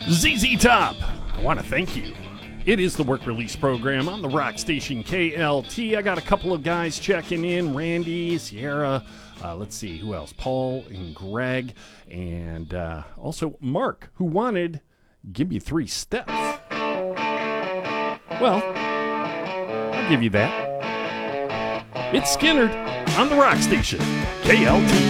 ZZ Top, I want to thank you. It is the work release program on the rock station KLT. I got a couple of guys checking in. Randy, Sierra, let's see, who else? Paul and Greg, and also Mark, who wanted Give Me 3 Steps. Well, I'll give you that. It's Skynyrd on the rock station, KLT.